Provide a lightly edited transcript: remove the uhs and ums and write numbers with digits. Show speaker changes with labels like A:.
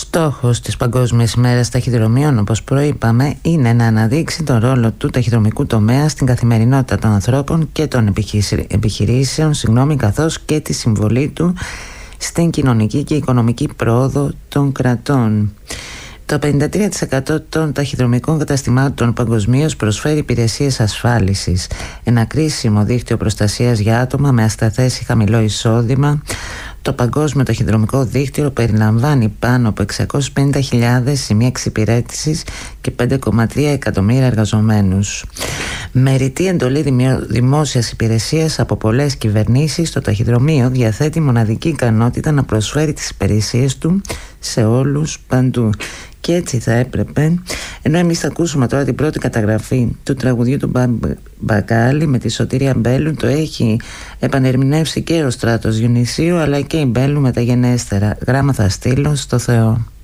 A: Στόχος της Παγκόσμιας ημέρας ταχυδρομείων, όπως προείπαμε, είναι να αναδείξει τον ρόλο του ταχυδρομικού τομέα στην καθημερινότητα των ανθρώπων και των επιχειρήσεων, καθώς και τη συμβολή του στην κοινωνική και οικονομική πρόοδο των κρατών. Το 53% των ταχυδρομικών καταστημάτων παγκοσμίως προσφέρει υπηρεσίες ασφάλισης, ένα κρίσιμο δίκτυο προστασίας για άτομα με ασταθές ή χαμηλό εισόδημα. Το παγκόσμιο ταχυδρομικό δίκτυο περιλαμβάνει πάνω από 650.000 σημεία εξυπηρέτησης και 5,3 εκατομμύρια εργαζομένους. Με ρητή εντολή δημόσιας υπηρεσίας από πολλές κυβερνήσεις, το ταχυδρομείο διαθέτει μοναδική ικανότητα να προσφέρει τις υπηρεσίες του σε όλους παντού. Και έτσι θα έπρεπε, ενώ εμείς θα ακούσουμε τώρα την πρώτη καταγραφή του τραγουδιού του Μπακάλι με τη Σωτήρια Μπέλου, το έχει επανερμηνεύσει και ο Στράτος Διονυσίου αλλά και η Μπέλου μεταγενέστερα. Γράμμα θα στείλω στο Θεό.